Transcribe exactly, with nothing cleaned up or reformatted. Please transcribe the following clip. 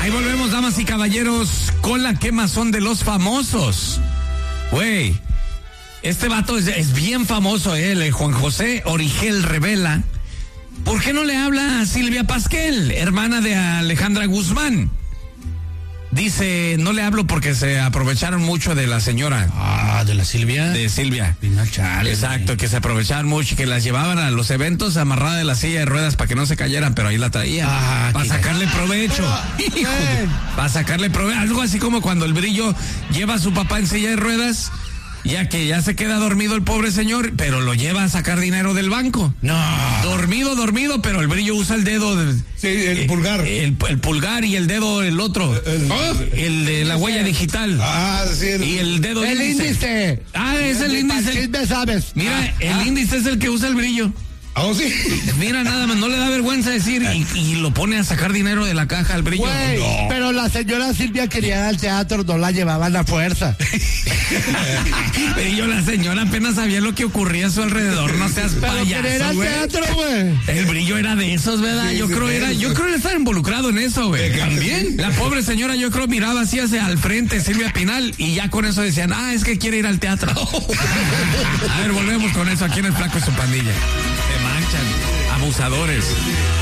Ahí volvemos, damas y caballeros, con la quemazón de los famosos. Güey, este vato es, es bien famoso, él, el Juan José Origel revela. ¿Por qué no le habla a Silvia Pasquel, hermana de Alejandra Guzmán? Dice, no le hablo porque se aprovecharon mucho de la señora. Ah, ¿de la Silvia? De Silvia. Chale, exacto, güey. que se aprovechaban mucho y que las llevaban a los eventos amarrada de la silla de ruedas para que no se cayeran, pero ahí la traían. Ah, para sacarle provecho. Para sacarle provecho. Algo así como cuando el Brillo lleva a su papá en silla de ruedas, ya que ya se queda dormido el pobre señor, pero lo lleva a sacar dinero del banco. No. Dormido, dormido, pero el Brillo usa el dedo. De, sí, el eh, pulgar. El, el pulgar y el dedo, el otro. El, el, el de la huella digital. Ah, sí. El, y el dedo El índice. índice. Ah, es el índice. ¿Qué sabes? Mira, ah, el ah. índice es el que usa el Brillo. ¿Ah, sí? Mira, nada más, no le da vergüenza decir y, y lo pone a sacar dinero de la caja al Brillo. Güey, no. Pero la señora Silvia quería ir al teatro, no la llevaban a fuerza. Brillo, la señora apenas sabía lo que ocurría a su alrededor, no seas Pero quería ir payaso, al güey. teatro, güey. El Brillo era de esos, ¿verdad? Sí, yo sí, creo sí, era, sí. yo creo que estaba involucrado en eso, güey. También. La pobre señora, yo creo, miraba así hacia al frente, Silvia Pinal, y ya con eso decían, ah, es que quiere ir al teatro. A ver, volvemos con eso aquí en El Flaco y su pandilla. Se manchan, abusadores.